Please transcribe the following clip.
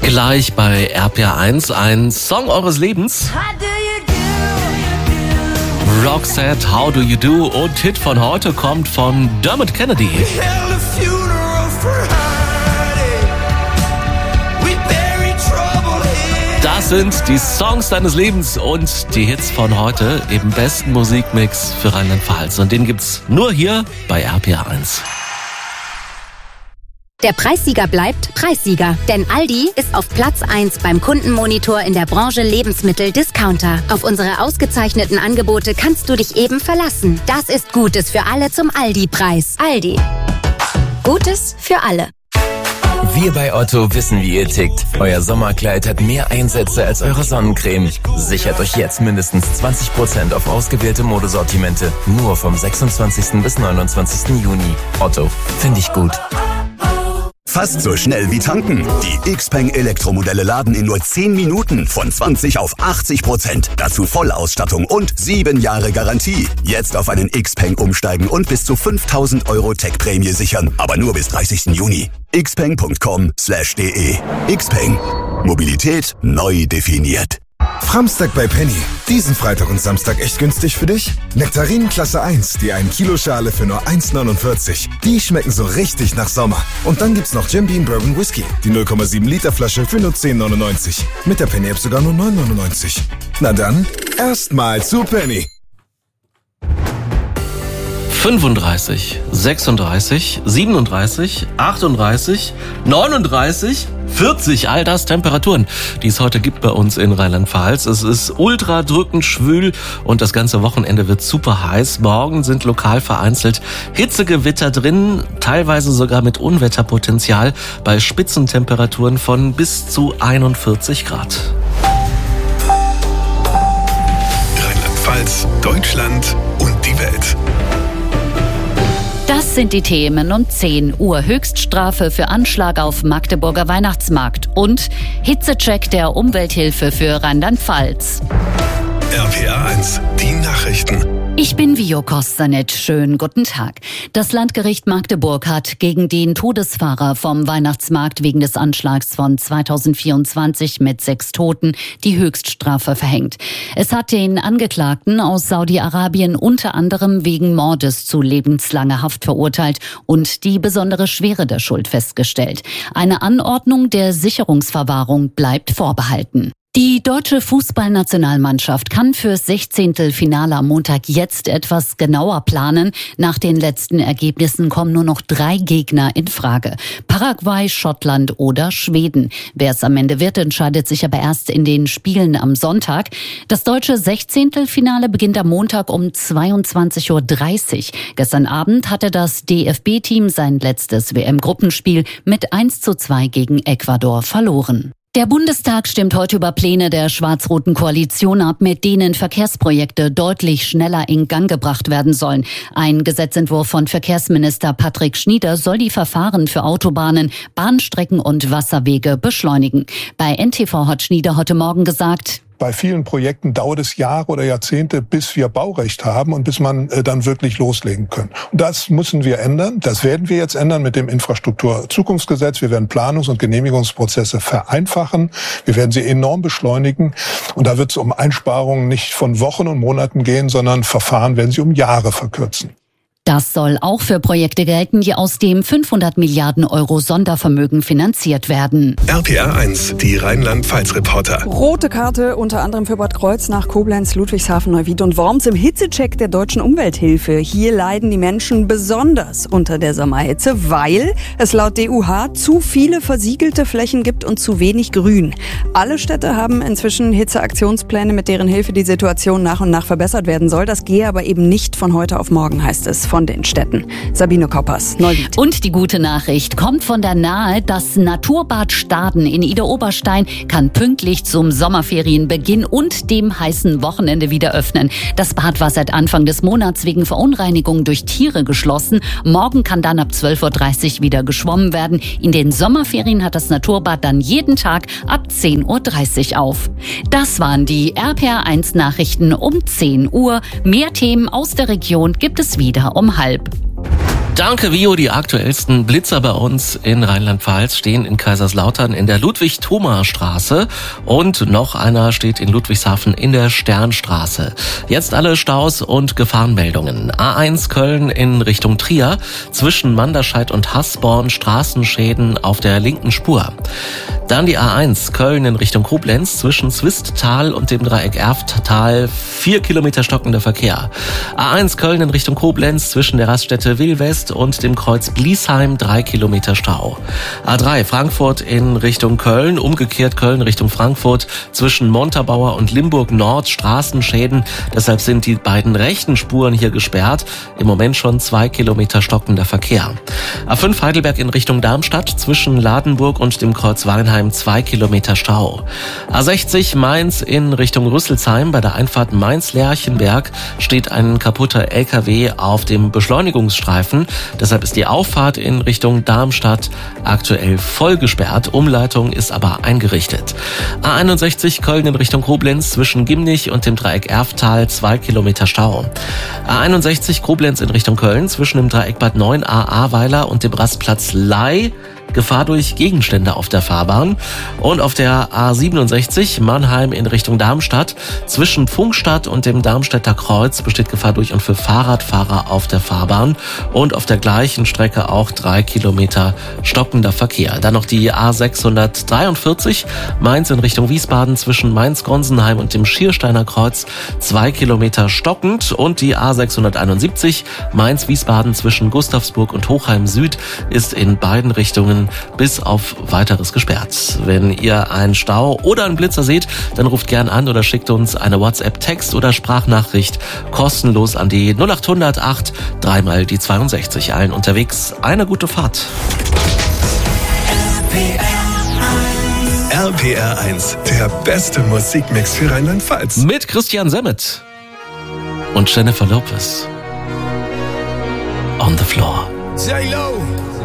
Gleich bei RPR1 ein Song eures Lebens. Roxette, How Do You Do? Und Hit von heute kommt von Dermot Kennedy. Das sind die Songs deines Lebens und die Hits von heute im besten Musikmix für Rheinland-Pfalz. Und den gibt's nur hier bei RPR1. Der Preissieger bleibt Preissieger, denn Aldi ist auf Platz 1 beim Kundenmonitor in der Branche Lebensmittel-Discounter. Auf unsere ausgezeichneten Angebote kannst du dich eben verlassen. Das ist Gutes für alle zum Aldi-Preis. Aldi. Gutes für alle. Wir bei Otto wissen, wie ihr tickt. Euer Sommerkleid hat mehr Einsätze als eure Sonnencreme. Sichert euch jetzt mindestens 20% auf ausgewählte Modesortimente. Nur vom 26. bis 29. Juni. Otto, finde ich gut. Fast so schnell wie tanken. Die XPeng Elektromodelle laden in nur 10 Minuten von 20 auf 80%. Dazu Vollausstattung und 7 Jahre Garantie. Jetzt auf einen XPeng umsteigen und bis zu 5.000 € Tech-Prämie sichern. Aber nur bis 30. Juni. xpeng.com/de. XPeng. Mobilität neu definiert. Framstag bei Penny. Diesen Freitag und Samstag echt günstig für dich? Nektarinen Klasse 1, die 1 Kilo Schale für nur 1,49. Die schmecken so richtig nach Sommer. Und dann gibt's noch Jim Beam Bourbon Whisky, die 0,7 Liter Flasche für nur 10,99. Mit der Penny App sogar nur 9,99. Na dann, erstmal zu Penny. 35, 36, 37, 38, 39, 40, all das Temperaturen, die es heute gibt bei uns in Rheinland-Pfalz. Es ist ultra drückend schwül und das ganze Wochenende wird super heiß. Morgen sind lokal vereinzelt Hitzegewitter drin, teilweise sogar mit Unwetterpotenzial bei Spitzentemperaturen von bis zu 41 Grad. Rheinland-Pfalz, Deutschland und die Welt. Das sind die Themen um 10 Uhr. Höchststrafe für Anschlag auf Magdeburger Weihnachtsmarkt und Hitzecheck der Umwelthilfe für Rheinland-Pfalz. RPR1, die Nachrichten. Ich bin Vio Kostanet. Schönen guten Tag. Das Landgericht Magdeburg hat gegen den Todesfahrer vom Weihnachtsmarkt wegen des Anschlags von 2024 mit 6 Toten die Höchststrafe verhängt. Es hat den Angeklagten aus Saudi-Arabien unter anderem wegen Mordes zu lebenslanger Haft verurteilt und die besondere Schwere der Schuld festgestellt. Eine Anordnung der Sicherungsverwahrung bleibt vorbehalten. Die deutsche Fußballnationalmannschaft kann fürs 16. Finale am Montag jetzt etwas genauer planen. Nach den letzten Ergebnissen kommen nur noch 3 Gegner in Frage. Paraguay, Schottland oder Schweden. Wer es am Ende wird, entscheidet sich aber erst in den Spielen am Sonntag. Das deutsche 16. Finale beginnt am Montag um 22:30 Uhr. Gestern Abend hatte das DFB-Team sein letztes WM-Gruppenspiel mit 1:2 gegen Ecuador verloren. Der Bundestag stimmt heute über Pläne der schwarz-roten Koalition ab, mit denen Verkehrsprojekte deutlich schneller in Gang gebracht werden sollen. Ein Gesetzentwurf von Verkehrsminister Patrick Schnieder soll die Verfahren für Autobahnen, Bahnstrecken und Wasserwege beschleunigen. Bei NTV hat Schnieder heute Morgen gesagt: Bei vielen Projekten dauert es Jahre oder Jahrzehnte, bis wir Baurecht haben und bis man dann wirklich loslegen können. Und das müssen wir ändern. Das werden wir jetzt ändern mit dem Infrastrukturzukunftsgesetz. Wir werden Planungs- und Genehmigungsprozesse vereinfachen. Wir werden sie enorm beschleunigen. Und da wird es um Einsparungen nicht von Wochen und Monaten gehen, sondern Verfahren werden sie um Jahre verkürzen. Das soll auch für Projekte gelten, die aus dem 500 Milliarden € Sondervermögen finanziert werden. RPR1, die Rheinland-Pfalz-Reporter. Rote Karte unter anderem für Bad Kreuznach, Koblenz, Ludwigshafen, Neuwied und Worms im Hitzecheck der Deutschen Umwelthilfe. Hier leiden die Menschen besonders unter der Sommerhitze, weil es laut DUH zu viele versiegelte Flächen gibt und zu wenig Grün. Alle Städte haben inzwischen Hitzeaktionspläne, mit deren Hilfe die Situation nach und nach verbessert werden soll. Das gehe aber eben nicht von heute auf morgen, heißt es von den Städten. Sabine Koppers, Neuwied. Und die gute Nachricht kommt von der Nahe. Das Naturbad Staden in Idar-Oberstein kann pünktlich zum Sommerferienbeginn und dem heißen Wochenende wieder öffnen. Das Bad war seit Anfang des Monats wegen Verunreinigungen durch Tiere geschlossen. Morgen kann dann ab 12:30 Uhr wieder geschwommen werden. In den Sommerferien hat das Naturbad dann jeden Tag ab 10:30 Uhr auf. Das waren die RPR1 Nachrichten um 10 Uhr. Mehr Themen aus der Region gibt es wieder um 12:30. Danke, Vio. Die aktuellsten Blitzer bei uns in Rheinland-Pfalz stehen in Kaiserslautern in der Ludwig-Thoma-Straße und noch einer steht in Ludwigshafen in der Sternstraße. Jetzt alle Staus und Gefahrenmeldungen. A1 Köln in Richtung Trier, zwischen Manderscheid und Hasborn Straßenschäden auf der linken Spur. Dann die A1 Köln in Richtung Koblenz, zwischen Zwisttal und dem Dreieck Erfttal 4 Kilometer stockender Verkehr. A1 Köln in Richtung Koblenz, zwischen der Raststätte Willwest und dem Kreuz Bliesheim 3 Kilometer Stau. A3 Frankfurt in Richtung Köln, umgekehrt Köln Richtung Frankfurt, zwischen Montabaur und Limburg Nord Straßenschäden. Deshalb sind die beiden rechten Spuren hier gesperrt. Im Moment schon 2 Kilometer stockender Verkehr. A5 Heidelberg in Richtung Darmstadt, zwischen Ladenburg und dem Kreuz Weinheim 2 Kilometer Stau. A60 Mainz in Richtung Rüsselsheim, bei der Einfahrt Mainz-Lerchenberg steht ein kaputter LKW auf dem Beschleunigungsstreifen. Deshalb ist die Auffahrt in Richtung Darmstadt aktuell voll gesperrt. Umleitung ist aber eingerichtet. A61 Köln in Richtung Koblenz, zwischen Gimnich und dem Dreieck Erfttal 2 Kilometer Stau. A61 Koblenz in Richtung Köln, zwischen dem Dreieck Bad 9a Ahrweiler und dem Rastplatz Ley Gefahr durch Gegenstände auf der Fahrbahn. Und auf der A67 Mannheim in Richtung Darmstadt, zwischen Pfungstadt und dem Darmstädter Kreuz besteht Gefahr durch und für Fahrradfahrer auf der Fahrbahn. Und auf der gleichen Strecke auch 3 Kilometer stockender Verkehr. Dann noch die A643 Mainz in Richtung Wiesbaden, zwischen Mainz-Gonsenheim und dem Schiersteiner Kreuz 2 Kilometer stockend. Und die A671 Mainz-Wiesbaden zwischen Gustavsburg und Hochheim Süd ist in beiden Richtungen bis auf Weiteres gesperrt. Wenn ihr einen Stau oder einen Blitzer seht, dann ruft gern an oder schickt uns eine WhatsApp-Text- oder Sprachnachricht kostenlos an die 0800 8 3 mal die 62. Allen unterwegs eine gute Fahrt. RPR 1, der beste Musikmix für Rheinland-Pfalz. Mit Christian Semmet und Jennifer Lopez. On the Floor. J-Lo.